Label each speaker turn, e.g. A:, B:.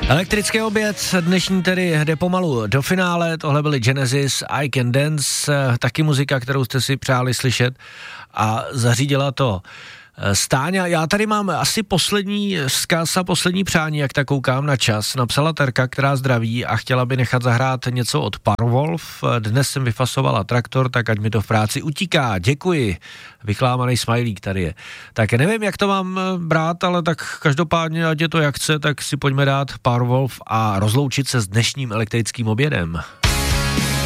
A: Elektrický oběd dnešní tedy jde pomalu do finále, tohle byly Genesis, I Can Dance, taky muzika, kterou jste si přáli slyšet a zařídila to Stáňa. Já tady mám asi poslední vzkaz a poslední přání, jak tak koukám na čas. Napsala Terka, která zdraví a chtěla by nechat zahrát něco od Parwolf. Dnes jsem vyfasovala traktor, tak ať mi to v práci utíká. Děkuji. Vychlámaný smajlík tady je. Tak nevím, jak to mám brát, ale tak každopádně, ať je to jak chce, tak si pojďme dát Parwolf a rozloučit se s dnešním elektrickým obědem.